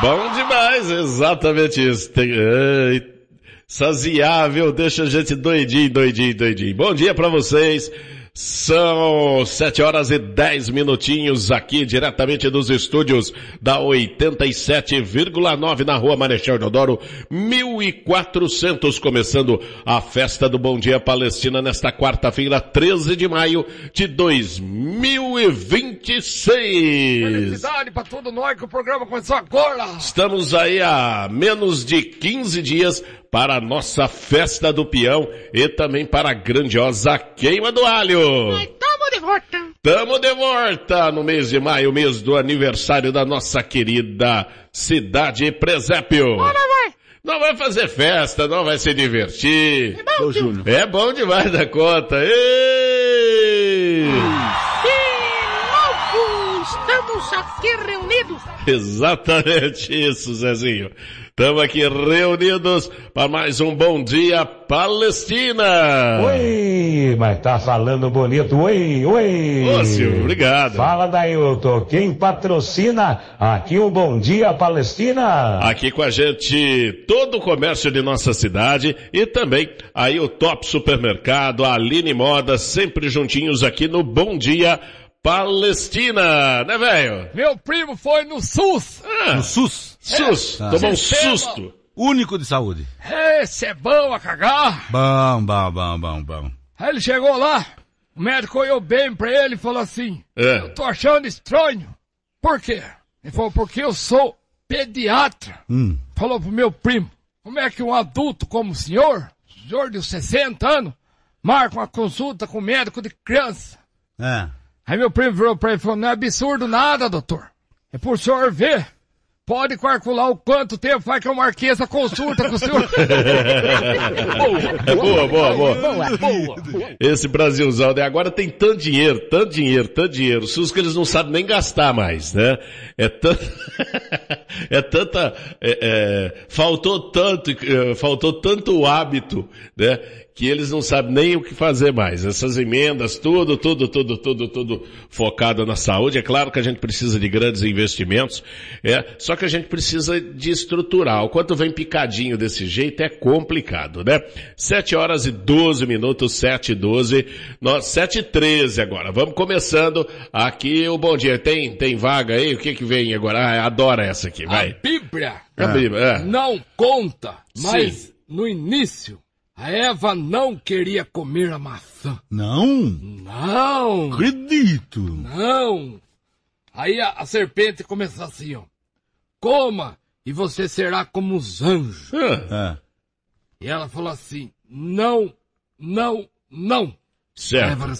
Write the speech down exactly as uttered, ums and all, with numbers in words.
Bom demais, exatamente isso. Tem, ai, saziável, deixa a gente doidinho, doidinho, doidinho. Bom dia pra vocês. São sete horas e dez minutinhos aqui diretamente dos estúdios da oitenta e sete vírgula nove na rua Marechal Deodoro, mil e quatrocentos, começando a festa do Bom Dia Palestina nesta quarta-feira, treze de maio de dois mil e vinte e seis. Felicidade pra todo nós que o programa começou agora. Estamos aí há menos de quinze dias para a nossa festa do peão e também para a grandiosa queima do alho. Ai, tamo de volta. Tamo de volta no mês de maio, mês do aniversário da nossa querida cidade Presépio. Bora, vai. Não vai fazer festa, não vai se divertir. É bom, Júnior. É bom demais da conta. Ei! De novo, estamos aqui reunidos. Exatamente isso, Zezinho. Estamos aqui reunidos para mais um Bom Dia Palestina. Oi, mas tá falando bonito. Oi, oi. Ô, Silvio, obrigado. Fala daí, Hilton. Quem patrocina aqui o Bom Dia Palestina? Aqui com a gente todo o comércio de nossa cidade e também aí o Top Supermercado, a Aline Moda, sempre juntinhos aqui no Bom Dia Palestina, né, velho? Meu primo foi no SUS. Ah, No SUS. SUS, É. tomou um Sistema. susto. Único de saúde. Esse é bom a cagar. Bom, bom, bom, bom, bom. Aí ele chegou lá, o médico olhou bem pra ele e falou assim, É. eu tô achando estranho. Por quê? Ele falou, porque eu sou pediatra. Hum. Falou pro meu primo, como é que um adulto como o senhor, senhor de sessenta anos, marca uma consulta com médico de criança? É. Aí meu primo virou pra ele e falou, não é absurdo nada, doutor. É por senhor ver. Pode calcular o quanto tempo faz que eu marquei essa consulta com o senhor. boa, boa, boa, boa. Esse Brasilzão, né? Agora tem tanto dinheiro, tanto dinheiro, tanto dinheiro. SUS que eles não sabem nem gastar mais, né? É tanto, é tanta, é, é, faltou tanto, é, faltou tanto hábito, né? Que eles não sabem nem o que fazer mais. Essas emendas, tudo, tudo, tudo, tudo, tudo focado na saúde. É claro que a gente precisa de grandes investimentos, é, só que a gente precisa de estruturar. O quanto vem picadinho desse jeito é complicado, né? Sete horas e doze minutos, sete e doze, nós, sete e treze agora. Vamos começando aqui o Bom Dia. Tem, tem vaga aí? O que que vem agora? Ah, adora essa aqui, vai. A Bíblia A Bíblia, é. não conta, mas Sim. no início, a Eva não queria comer a maçã. Não? Não, Acredito. não. Aí a, a serpente começou assim, ó. Coma e você será como os anjos. Ah, É. E ela falou assim, não, não, não. certo. Aí ela falou